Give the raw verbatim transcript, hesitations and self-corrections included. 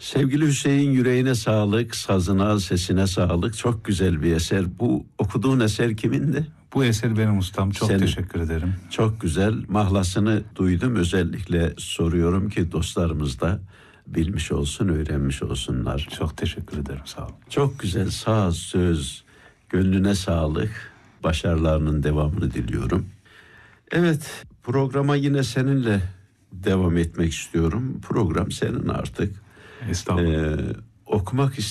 Sevgili Hüseyin, yüreğine sağlık, sazına, sesine sağlık. Çok güzel bir eser. Bu okuduğun eser kimindi? Bu eser benim ustam. Çok Senin. Teşekkür ederim. Çok güzel. Mahlasını duydum. Özellikle soruyorum ki dostlarımız da bilmiş olsun, öğrenmiş olsunlar. Çok teşekkür ederim. Sağ olun. Çok güzel. Saz, söz, gönlüne sağlık. Başarılarının devamını diliyorum. Evet, programa yine seninle devam etmek istiyorum. Program senin artık. Estağfurullah. Ee, okumak